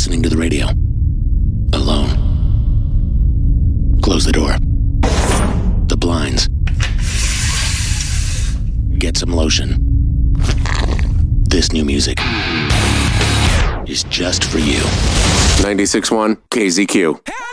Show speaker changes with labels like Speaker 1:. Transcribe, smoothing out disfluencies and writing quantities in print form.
Speaker 1: listening to the radio. Alone. Close the door. The blinds. Get some lotion. This new music is just for you.
Speaker 2: 96.1 KZQ.